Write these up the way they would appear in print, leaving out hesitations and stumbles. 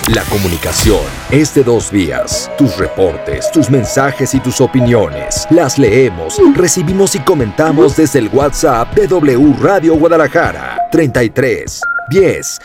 La comunicación es de dos vías. Tus reportes, tus mensajes y tus opiniones. Las leemos, recibimos y comentamos desde el WhatsApp de W Radio Guadalajara. 33 10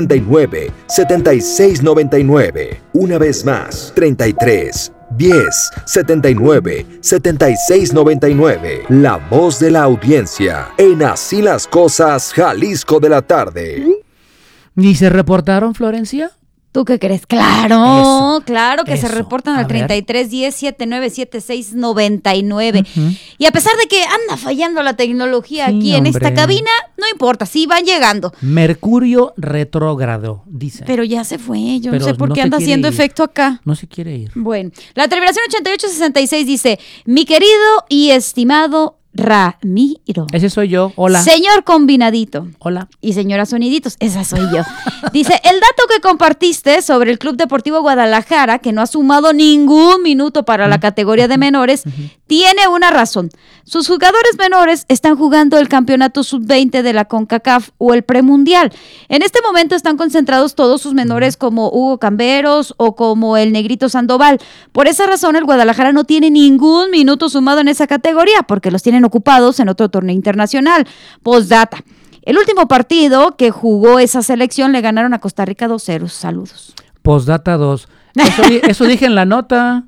79 76 99. Una vez más, 33 10 79 76 99. La voz de la audiencia en Así las Cosas, Jalisco de la tarde. ¿Y se reportaron, Florencia? ¿Tú qué crees? Claro, Eso, claro que eso. se reportan al A ver. 33 10 79 76 99. Y a pesar de que anda fallando la tecnología Sí, aquí en esta hombre. cabina, no importa, sí van llegando. Mercurio retrógrado, dice. Pero ya se fue, yo Pero no sé por no qué se anda quiere haciendo ir. efecto acá. No se quiere ir. Bueno, la terminación 8866 dice, mi querido y estimado Ramiro. Ese soy yo. Hola. Señor Combinadito. Hola. Y señora Soniditos, esa soy yo. Dice, el dato que compartiste sobre el Club Deportivo Guadalajara, que no ha sumado ningún minuto para la categoría de menores, tiene una razón. Sus jugadores menores están jugando el campeonato sub-20 de la CONCACAF o el premundial. En este momento están concentrados todos sus menores como Hugo Camberos o como el Negrito Sandoval. Por esa razón, el Guadalajara no tiene ningún minuto sumado en esa categoría, porque los tienen ocupados en otro torneo internacional. Postdata. El último partido que jugó esa selección le ganaron a Costa Rica 2-0. Saludos. Postdata 2. Eso dije en la nota.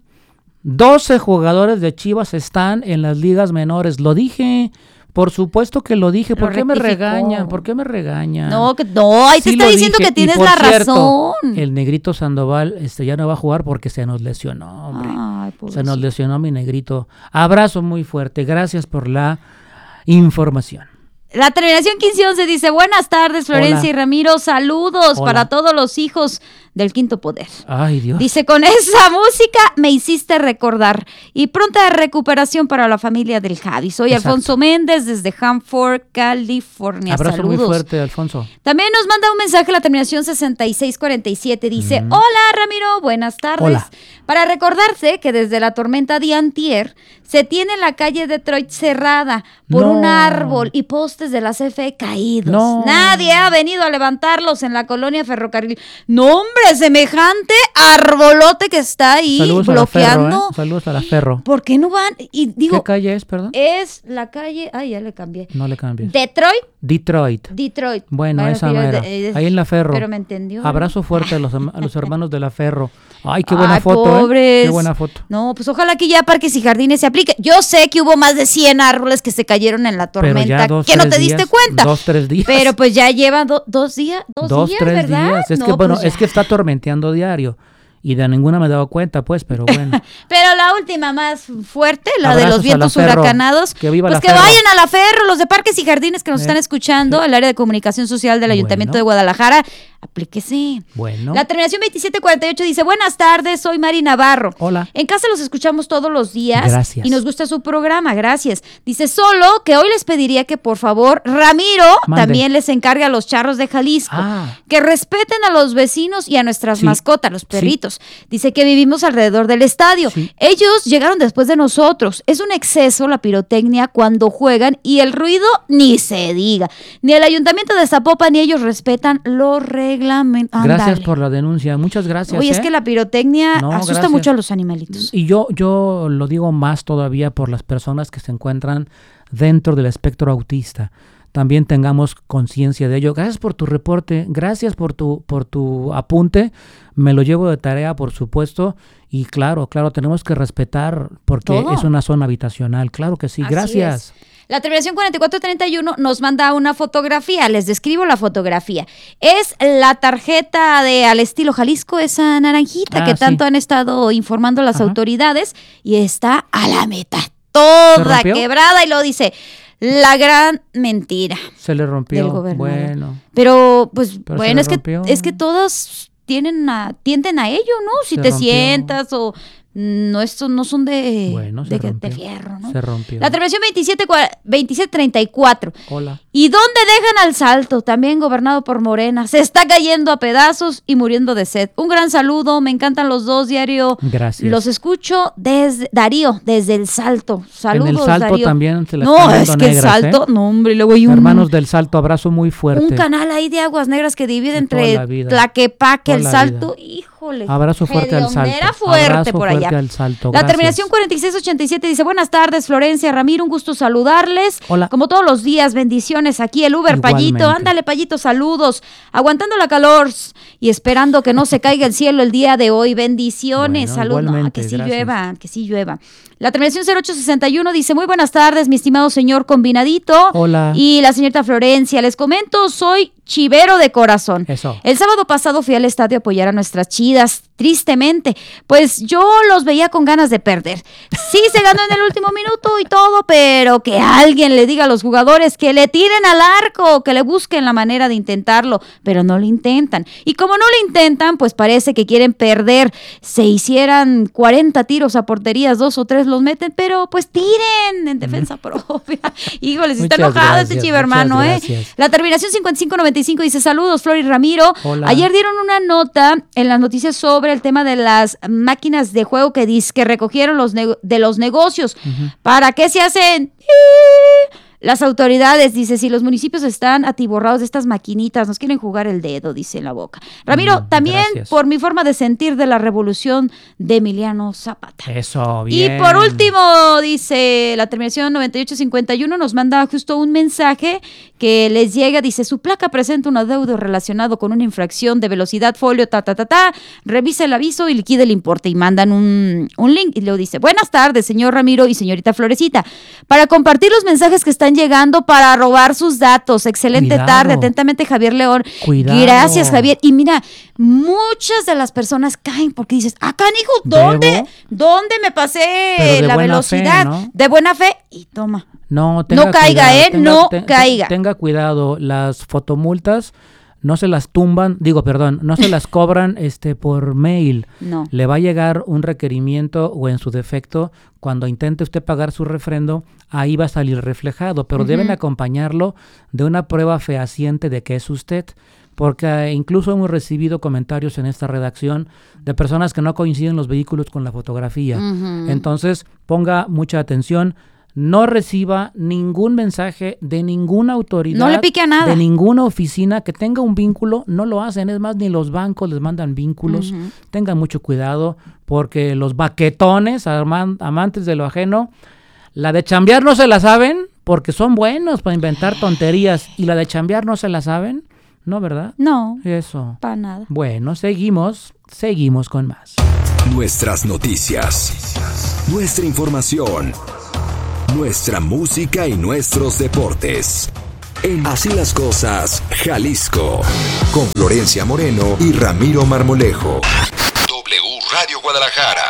12 jugadores de Chivas están en las ligas menores. Lo dije. Por supuesto que lo dije. ¿Por qué me regañan? ¿Por qué me regañan? No, ahí te Sí está lo diciendo dije. que tienes Y por la cierto, razón. el Negrito Sandoval ya no va a jugar porque se nos lesionó, hombre. Ay, Se pobrecito. nos lesionó mi Negrito. Abrazo muy fuerte. Gracias por la información. La terminación 1511 dice, buenas tardes, Florencia Hola. y Ramiro, saludos Hola. para todos los hijos del Quinto Poder. Ay, Dios. Dice, con esa música me hiciste recordar y pronta recuperación para la familia del Javi. Soy Exacto. Alfonso Méndez desde Hanford, California. Abrazo Saludos. muy fuerte, Alfonso. También nos manda un mensaje la terminación 6647. Dice, hola Ramiro, buenas tardes. Hola. Para recordarse que desde la tormenta de antier se tiene la calle Detroit cerrada por No. un árbol y postes de la CFE caídos. No. Nadie ha venido a levantarlos en la colonia Ferrocarril. No, hombre, semejante arbolote que está ahí Saludos bloqueando. a la Ferro, Saludos a la Ferro. ¿Por qué no van? Y digo, ¿Qué calle es, perdón? es la calle, ya le cambié. No le cambies. Detroit. Detroit. Bueno, esa sí, mera. Ahí en la Ferro. Pero me entendió. Abrazo fuerte a los hermanos de la Ferro. Ay, qué buena Ay, foto, pobres. Qué buena foto. No, pues ojalá que ya Parques y Jardines se aplique. Yo sé que hubo más de 100 árboles que se cayeron en la Pero tormenta, ya 2, que no 3 te diste días, cuenta. 2, 3 días. Pero pues ya llevan 2 días, 2 días, 3 ¿verdad? días. Es No, que, bueno, pues es ya. que está tormenteando diario. Y de ninguna me he dado cuenta, pues, pero bueno. Pero la última más fuerte, la de Abrazos los a la vientos Ferro. huracanados, Que viva pues la que Ferro. vayan a la Ferro, los de Parques y Jardines que nos están escuchando, el área de comunicación social del Ayuntamiento Bueno. de Guadalajara, aplíquese. Bueno. La terminación 2748 dice, buenas tardes, soy Mari Navarro. Hola. En casa los escuchamos todos los días. Gracias. Y nos gusta su programa, gracias. Dice, solo que hoy les pediría que por favor, Ramiro Mande. también les encargue a los charros de Jalisco. Ah. Que respeten a los vecinos y a nuestras Sí. mascotas, los perritos. Dice que vivimos alrededor del estadio. Sí. Ellos llegaron después de nosotros. Es un exceso la pirotecnia cuando juegan y el ruido ni se diga. Ni el ayuntamiento de Zapopan ni ellos respetan los reglamentos. Gracias Ándale. por la denuncia. Muchas gracias. Oye, es que la pirotecnia No, asusta gracias. mucho a los animalitos. Y yo lo digo más todavía por las personas que se encuentran dentro del espectro autista. También tengamos conciencia de ello. Gracias por tu reporte, gracias por tu apunte. Me lo llevo de tarea, por supuesto. Y claro, tenemos que respetar porque Todo. es una zona habitacional. Claro que sí, Así gracias. es. La terminación 4431 nos manda una fotografía, les describo la fotografía. Es la tarjeta de al estilo Jalisco, esa naranjita que sí. tanto han estado informando las Ajá. autoridades y está a la mitad, ¿Se toda rompió? quebrada y lo dice, la gran mentira Se le rompió. del gobernador. Bueno, Pero pues Pero bueno, se le rompió. es que todas tienden a ello, ¿no? Si Se te rompió. sientas o No, estos no son de, Bueno, de fierro, ¿no? Se rompió. La terminación 2734. Hola. ¿Y dónde dejan al Salto? También gobernado por Morena. Se está cayendo a pedazos y muriendo de sed. Un gran saludo, me encantan los dos, diario. Gracias. Los escucho desde Darío, desde el Salto. Saludos, en el Salto Darío. También se las No, están es viendo que negras, el Salto, no hombre, luego hay Hermanos del Salto, abrazo muy fuerte. un canal ahí de aguas negras que divide De toda la entre vida. Tlaquepaque, Toda el la Salto, vida. híjole. Abrazo fuerte al Salto. Hediondera fuerte Abrazo por fuerte allá. al Salto. La Gracias. terminación 4687 dice, buenas tardes, Florencia, Ramiro, un gusto saludarles. Hola. Como todos los días, bendiciones aquí, el Uber, Igualmente. Payito, ándale, Payito, saludos. Aguantando la calor y esperando que no se caiga el cielo el día de hoy. Bendiciones, Bueno, saludos. No, igualmente, que sí gracias. llueva, que sí llueva. La terminación 0861 dice, muy buenas tardes, mi estimado señor Combinadito. Hola. Y la señorita Florencia, les comento, soy chivero de corazón. Eso. El sábado pasado fui al estadio a apoyar a nuestras Chidas, tristemente, pues yo los veía con ganas de perder. Sí se ganó en el último minuto y todo, pero que alguien le diga a los jugadores que le tiren al arco, que le busquen la manera de intentarlo, pero no lo intentan. Y como no lo intentan, pues parece que quieren perder. Se hicieran 40 tiros a porterías, 2 o 3 los meten, pero pues tiren en defensa propia. Híjole, si está Muchas enojado gracias, este chivo hermano, muchas gracias. La terminación 5595 dice, saludos, Flor y Ramiro. Hola. Ayer dieron una nota en las noticias sobre el tema de las máquinas de juego que recogieron de los negocios. ¿Para qué se hacen? Las autoridades, dice, si los municipios están atiborrados de estas maquinitas, nos quieren jugar el dedo, dice en la boca. Ramiro, también gracias. por mi forma de sentir de la revolución de Emiliano Zapata. Eso, bien. Y por último, dice la terminación 9851, nos manda justo un mensaje que les llega, dice, su placa presenta un adeudo relacionado con una infracción de velocidad, folio, revisa el aviso y liquida el importe, y mandan un link, y luego dice, buenas tardes, señor Ramiro y señorita Florecita, para compartir los mensajes que están llegando para robar sus datos. Excelente Cuidado. tarde, atentamente Javier León. Cuidado. Gracias, Javier. Y mira, muchas de las personas caen porque dices, canijo, ¿dónde? ¿Debo? ¿Dónde me pasé Pero de la buena velocidad? fe, ¿no? De buena fe, y toma. No caiga, cuidado, no caiga. Tenga cuidado, las fotomultas no se las no se las cobran por mail. No. Le va a llegar un requerimiento o en su defecto, cuando intente usted pagar su refrendo, ahí va a salir reflejado, pero deben acompañarlo de una prueba fehaciente de que es usted. Porque incluso hemos recibido comentarios en esta redacción de personas que no coinciden los vehículos con la fotografía. Entonces, ponga mucha atención. No reciba ningún mensaje de ninguna autoridad. No le pique a nada. De ninguna oficina que tenga un vínculo. No lo hacen. Es más, ni los bancos les mandan vínculos. Tengan mucho cuidado porque los baquetones, amantes de lo ajeno, la de chambear no se la saben porque son buenos para inventar tonterías. Y la de chambear no se la saben. ¿No, verdad? No, Eso. para nada. Bueno, seguimos con más. Nuestras noticias, nuestra información, nuestra música y nuestros deportes. En Así las Cosas, Jalisco. Con Florencia Moreno y Ramiro Marmolejo. W Radio Guadalajara.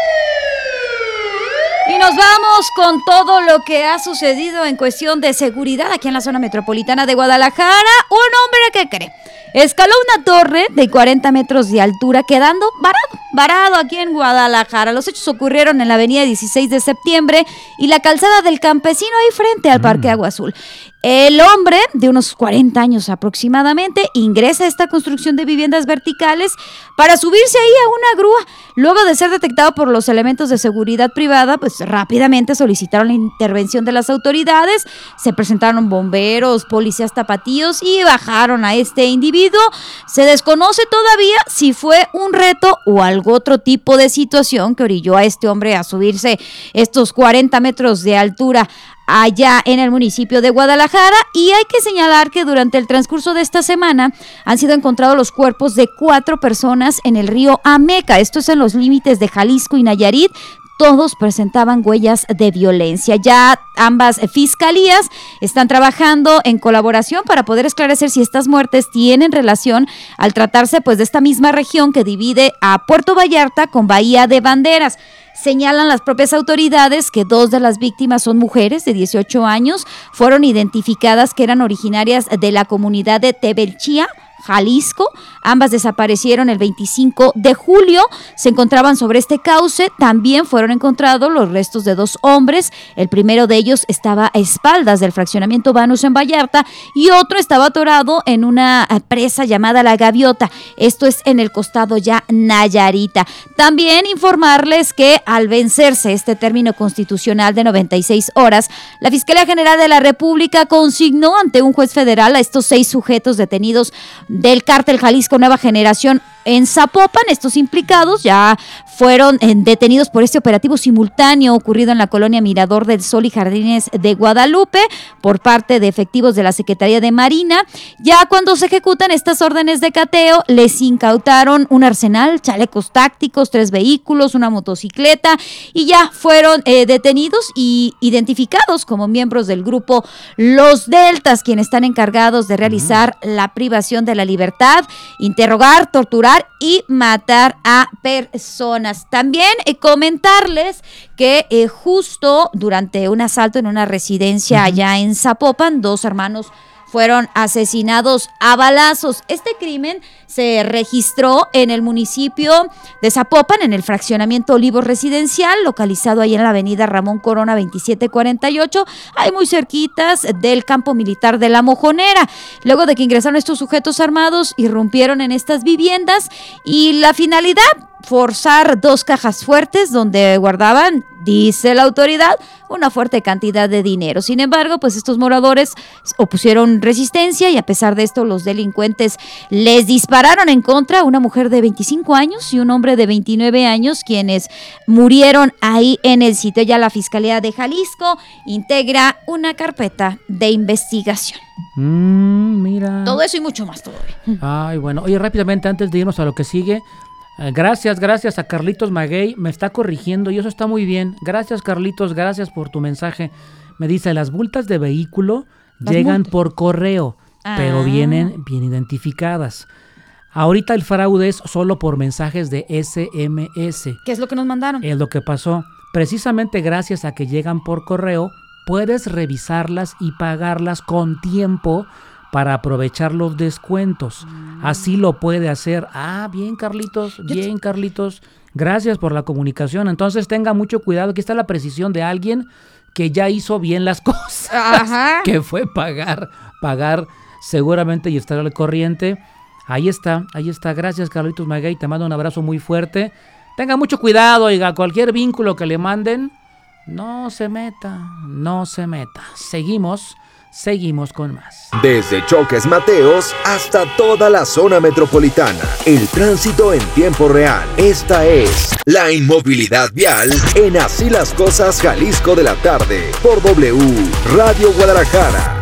Y nos vamos con todo lo que ha sucedido en cuestión de seguridad aquí en la zona metropolitana de Guadalajara. Un hombre que cree escaló una torre de 40 metros de altura, quedando varado aquí en Guadalajara. Los hechos ocurrieron en la avenida 16 de septiembre y la calzada del Campesino, ahí frente al Parque Agua Azul. El hombre, de unos 40 años aproximadamente, ingresa a esta construcción de viviendas verticales para subirse ahí a una grúa. Luego de ser detectado por los elementos de seguridad privada, pues rápidamente solicitaron la intervención de las autoridades. Se presentaron bomberos, policías tapatíos y bajaron a este individuo. Se desconoce todavía si fue un reto o algún otro tipo de situación que orilló a este hombre a subirse estos 40 metros de altura allá en el municipio de Guadalajara. Y hay que señalar que durante el transcurso de esta semana han sido encontrados los cuerpos de 4 personas en el río Ameca. Esto es en los límites de Jalisco y Nayarit. Todos presentaban huellas de violencia. Ya ambas fiscalías están trabajando en colaboración para poder esclarecer si estas muertes tienen relación al tratarse pues de esta misma región que divide a Puerto Vallarta con Bahía de Banderas. Señalan las propias autoridades que 2 de las víctimas son mujeres de 18 años, fueron identificadas que eran originarias de la comunidad de Tebelchía, Jalisco. Ambas desaparecieron el 25 de julio. Se encontraban sobre este cauce. También fueron encontrados los restos de 2 hombres. El primero de ellos estaba a espaldas del fraccionamiento Banus en Vallarta y otro estaba atorado en una presa llamada La Gaviota. Esto es en el costado ya Nayarita. También informarles que al vencerse este término constitucional de 96 horas, la Fiscalía General de la República consignó ante un juez federal a estos 6 sujetos detenidos del Cártel Jalisco Nueva Generación en Zapopan. Estos implicados ya fueron detenidos por este operativo simultáneo ocurrido en la colonia Mirador del Sol y Jardines de Guadalupe por parte de efectivos de la Secretaría de Marina. Ya cuando se ejecutan estas órdenes de cateo, les incautaron un arsenal, chalecos tácticos, 3 vehículos, una motocicleta y ya fueron detenidos y identificados como miembros del grupo Los Deltas, quienes están encargados de realizar la privación de la libertad, interrogar, torturar y matar a personas. También comentarles que justo durante un asalto en una residencia allá en Zapopan, 2 hermanos fueron asesinados a balazos. Este crimen se registró en el municipio de Zapopan, en el fraccionamiento Olivos Residencial, localizado ahí en la avenida Ramón Corona 2748, ahí muy cerquitas del campo militar de La Mojonera. Luego de que ingresaron estos sujetos armados, irrumpieron en estas viviendas y la finalidad, forzar 2 cajas fuertes donde guardaban, dice la autoridad, una fuerte cantidad de dinero. Sin embargo, pues estos moradores opusieron resistencia y a pesar de esto los delincuentes les dispararon en contra, una mujer de 25 años y un hombre de 29 años, quienes murieron ahí en el sitio. Ya la Fiscalía de Jalisco integra una carpeta de investigación. Mira. Todo eso y mucho más todavía. Ay, bueno. Oye, rápidamente antes de irnos a lo que sigue, gracias a Carlitos Maguey, me está corrigiendo y eso está muy bien. Gracias, Carlitos, gracias por tu mensaje. Me dice, las multas de vehículo llegan por correo, pero vienen bien identificadas. Ahorita el fraude es solo por mensajes de SMS. ¿Qué es lo que nos mandaron? Es lo que pasó. Precisamente gracias a que llegan por correo, puedes revisarlas y pagarlas con tiempo para aprovechar los descuentos. Así lo puede hacer. Bien, Carlitos, bien, Carlitos. Gracias por la comunicación. Entonces tenga mucho cuidado. Aquí está la precisión de alguien que ya hizo bien las cosas. Ajá. Que fue pagar seguramente y estar al corriente. Ahí está. Gracias, Carlitos Maguey. Te mando un abrazo muy fuerte. Tenga mucho cuidado, oiga, cualquier vínculo que le manden, no se meta. Seguimos con más. Desde Choques Mateos hasta toda la zona metropolitana. El tránsito en tiempo real. Esta es la inmovilidad vial en Así las Cosas Jalisco de la tarde. Por W Radio Guadalajara.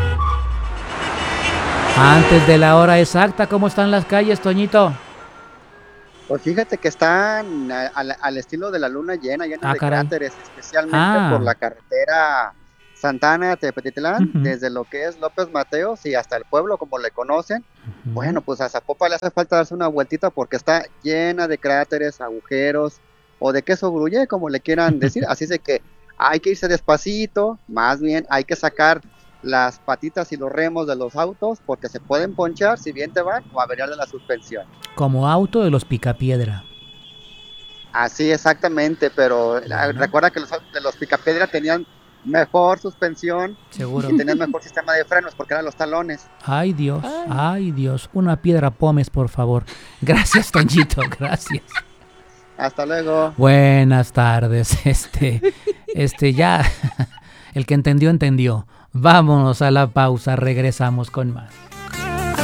Antes de la hora exacta, ¿cómo están las calles, Toñito? Pues fíjate que están al estilo de la luna llena de cráteres, especialmente por la carretera Santana Tepetitlán, desde lo que es López Mateos y hasta el pueblo como le conocen. Bueno, pues a Zapopan le hace falta darse una vueltita porque está llena de cráteres, agujeros o de queso gruyere, como le quieran decir. Así es de que hay que irse despacito, más bien hay que sacar las patitas y los remos de los autos porque se pueden ponchar si bien te van o averiarle la suspensión. Como auto de los Picapiedra. Así exactamente, pero recuerda que los Picapiedra tenían mejor suspensión. Seguro. Y tenían mejor sistema de frenos porque eran los talones. Ay Dios, una piedra Pómez, por favor. Gracias, Toñito, gracias. Hasta luego. Buenas tardes. Ya, el que entendió. Vámonos a la pausa, regresamos con más.